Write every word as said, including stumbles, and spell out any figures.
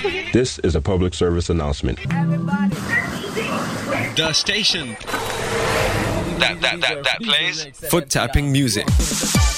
This is a public service announcement. The station that that that that plays foot tapping music.